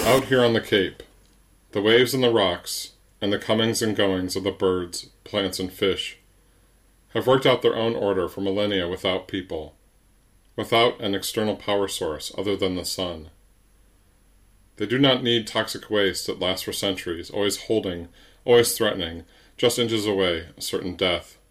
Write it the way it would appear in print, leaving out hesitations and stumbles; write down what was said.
Out here on the Cape, the waves and the rocks, and the comings and goings of the birds, plants, and fish, have worked out their own order for millennia without people, without an external power source other than the sun. They do not need toxic waste that lasts for centuries, always holding, always threatening, just inches away, a certain death.